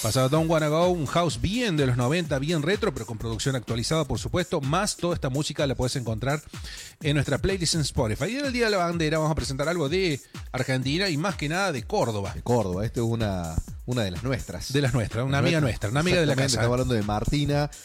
Pasado Don't Wanna Go, un house bien de los 90, bien retro, pero con producción actualizada, por supuesto. Más toda esta música la puedes encontrar en nuestra playlist en Spotify. Y en el Día de la Bandera vamos a presentar algo de Argentina y más que nada de Córdoba. De Córdoba, esta es una de las nuestras. De las nuestras, una amiga nuestra, una amiga de la casa. Estamos hablando de Martina,